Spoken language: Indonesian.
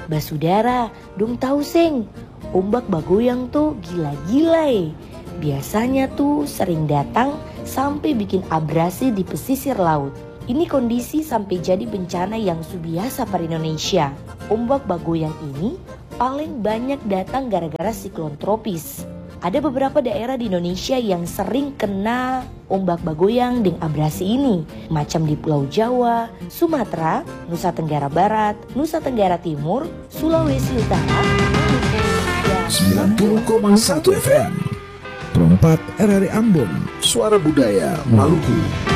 Basudara, dong tahu seng, ombak bagoyang tuh gila-gila. Biasanya tuh sering datang sampai bikin abrasi di pesisir laut. Ini kondisi sampai jadi bencana yang biasa pada Indonesia. Ombak bagoyang ini paling banyak datang gara-gara siklon tropis. Ada beberapa daerah di Indonesia yang sering kena ombak bagoyang dengan abrasi ini, macam di Pulau Jawa, Sumatera, Nusa Tenggara Barat, Nusa Tenggara Timur, Sulawesi Utara, 90,1 FM Perempat RRI Ambon, Suara Budaya Maluku.